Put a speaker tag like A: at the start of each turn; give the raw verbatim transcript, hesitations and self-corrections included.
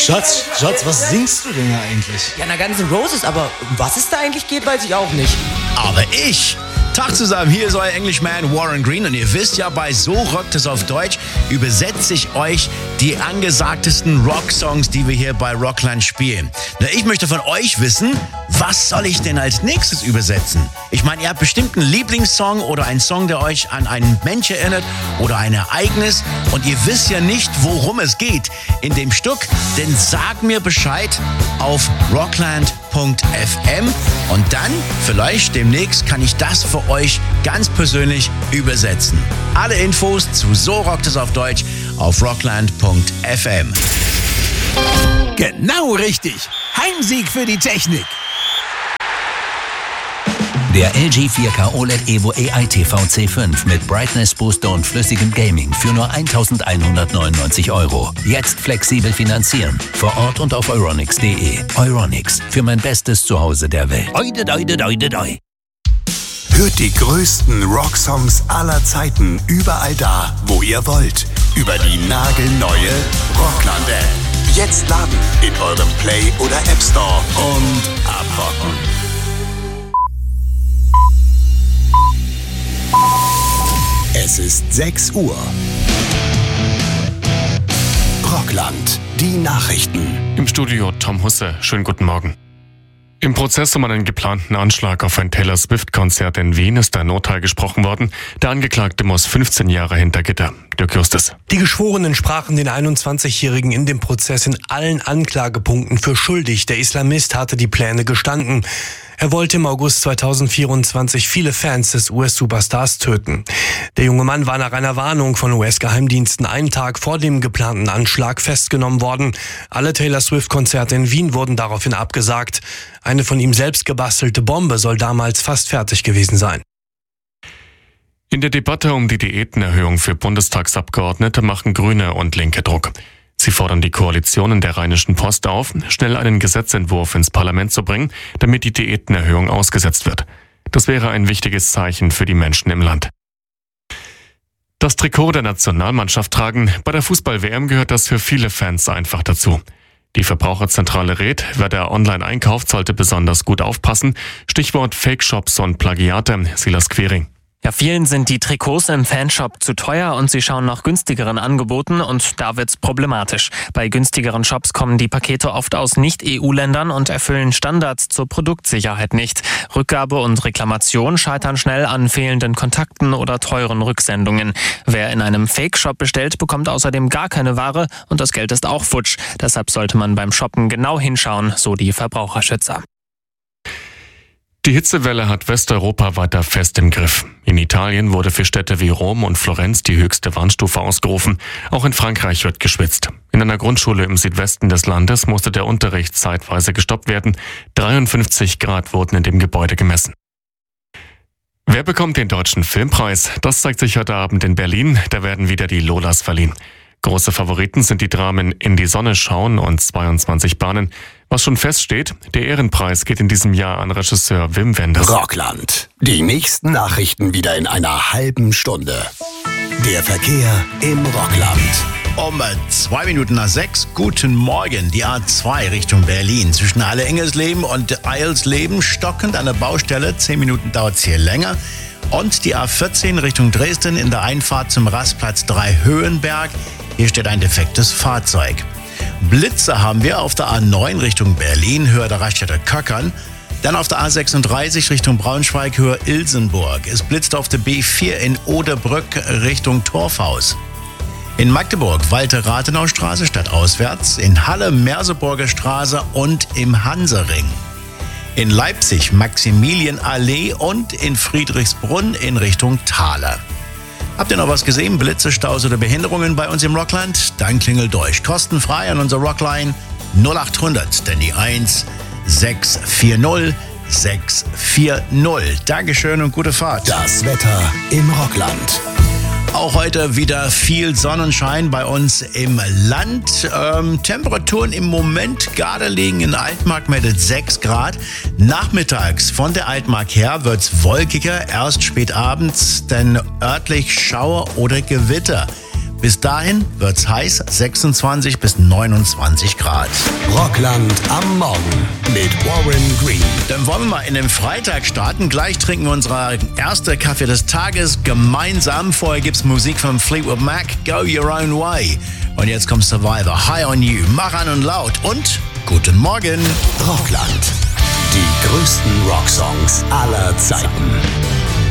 A: Schatz, Schatz, was singst du denn da eigentlich?
B: Ja, na Guns N' Roses, aber um was es da eigentlich geht, weiß ich auch nicht.
C: Aber ich... Tag zusammen, hier ist euer Englishman Warren Green und ihr wisst ja, bei So rockt es auf Deutsch übersetze ich euch die angesagtesten Rocksongs, die wir hier bei Rockland spielen. Na, ich möchte von euch wissen, was soll ich denn als nächstes übersetzen? Ich meine, ihr habt bestimmt einen Lieblingssong oder einen Song, der euch an einen Mensch erinnert oder ein Ereignis und ihr wisst ja nicht, worum es geht in dem Stück, denn sagt mir Bescheid auf rockland punkt f m und dann, vielleicht demnächst, kann ich das für euch ganz persönlich übersetzen. Alle Infos zu So rockt es auf Deutsch auf rockland punkt f m.
D: Genau richtig. Heimsieg für die Technik.
E: Der L G vier K O L E D Evo A I T V C fünf mit Brightness Booster und flüssigem Gaming für nur eintausendeinhundertneunundneunzig Euro. Jetzt flexibel finanzieren. Vor Ort und auf euronics punkt de. Euronics, für mein bestes Zuhause der Welt. Oide, oide, oide, oide.
D: Hört die größten Rocksongs aller Zeiten überall da, wo ihr wollt. Über die nagelneue Rockland-App. Jetzt laden in eurem Play- oder App Store und abrocken. Es ist sechs Uhr. Rockland, die Nachrichten.
F: Im Studio Tom Husse. Schönen guten Morgen. Im Prozess um einen geplanten Anschlag auf ein Taylor Swift-Konzert in Wien ist ein Urteil gesprochen worden. Der Angeklagte muss fünfzehn Jahre hinter Gitter. Dirk Justus.
G: Die Geschworenen sprachen den einundzwanzigjährigen in dem Prozess in allen Anklagepunkten für schuldig. Der Islamist hatte die Pläne gestanden. Er wollte im August zweitausendvierundzwanzig viele Fans des U S-Superstars töten. Der junge Mann war nach einer Warnung von U S-Geheimdiensten einen Tag vor dem geplanten Anschlag festgenommen worden. Alle Taylor Swift-Konzerte in Wien wurden daraufhin abgesagt. Eine von ihm selbst gebastelte Bombe soll damals fast fertig gewesen sein.
F: In der Debatte um die Diätenerhöhung für Bundestagsabgeordnete machen Grüne und Linke Druck. Sie fordern die Koalition in der Rheinischen Post auf, schnell einen Gesetzentwurf ins Parlament zu bringen, damit die Diätenerhöhung ausgesetzt wird. Das wäre ein wichtiges Zeichen für die Menschen im Land. Das Trikot der Nationalmannschaft tragen, bei der Fußball-W M gehört das für viele Fans einfach dazu. Die Verbraucherzentrale rät, wer da online einkauft, sollte besonders gut aufpassen. Stichwort Fake-Shops und Plagiate, Silas Quering.
H: Ja, vielen sind die Trikots im Fanshop zu teuer und sie schauen nach günstigeren Angeboten und da wird's problematisch. Bei günstigeren Shops kommen die Pakete oft aus Nicht-E U-Ländern und erfüllen Standards zur Produktsicherheit nicht. Rückgabe und Reklamation scheitern schnell an fehlenden Kontakten oder teuren Rücksendungen. Wer in einem Fake-Shop bestellt, bekommt außerdem gar keine Ware und das Geld ist auch futsch. Deshalb sollte man beim Shoppen genau hinschauen, so die Verbraucherschützer.
F: Die Hitzewelle hat Westeuropa weiter fest im Griff. In Italien wurde für Städte wie Rom und Florenz die höchste Warnstufe ausgerufen. Auch in Frankreich wird geschwitzt. In einer Grundschule im Südwesten des Landes musste der Unterricht zeitweise gestoppt werden. dreiundfünfzig Grad wurden in dem Gebäude gemessen. Wer bekommt den Deutschen Filmpreis? Das zeigt sich heute Abend in Berlin. Da werden wieder die Lolas verliehen. Große Favoriten sind die Dramen In die Sonne schauen und zweiundzwanzig Bahnen. Was schon feststeht, der Ehrenpreis geht in diesem Jahr an Regisseur Wim Wenders.
D: Rockland. Die nächsten Nachrichten wieder in einer halben Stunde. Der Verkehr im Rockland.
C: Um zwei Minuten nach sechs, guten Morgen. Die A zwei Richtung Berlin. Zwischen Halle-Engelsleben und Eilsleben stockend an der Baustelle. Zehn Minuten dauert es hier länger. Und die A vierzehn Richtung Dresden in der Einfahrt zum Rastplatz drei Höhenberg. Hier steht ein defektes Fahrzeug. Blitze haben wir auf der A neun Richtung Berlin, Höhe der Raststätte Köckern. Dann auf der A sechsunddreißig Richtung Braunschweig, Höhe Ilsenburg. Es blitzt auf der B vier in Oderbrück Richtung Torfhaus. In Magdeburg Walter-Rathenau-Straße stadtauswärts. In Halle Merseburger Straße und im Hansering. In Leipzig Maximilienallee und in Friedrichsbrunn in Richtung Thaler. Habt ihr noch was gesehen? Blitze, Staus oder Behinderungen bei uns im Rockland? Dann klingelt durch. Kostenfrei an unserer Rockline null acht hundert, denn die eins sechs vier null sechs vier null. Dankeschön und gute Fahrt.
D: Das Wetter im Rockland.
C: Auch heute wieder viel Sonnenschein bei uns im Land. Ähm, Temperaturen im Moment gerade liegen in Altmark mit sechs Grad. Nachmittags von der Altmark her wird's wolkiger, erst spät abends, denn örtlich Schauer oder Gewitter. Bis dahin wird's heiß, sechsundzwanzig bis neunundzwanzig Grad.
D: Rockland am Morgen mit Warren Green.
C: Dann wollen wir mal in den Freitag starten. Gleich trinken wir unsere erste Kaffee des Tages gemeinsam. Vorher gibt's Musik von Fleetwood Mac, Go Your Own Way. Und jetzt kommt Survivor, High on You, Mach an und laut und guten Morgen.
D: Rockland. Die größten Rocksongs aller Zeiten.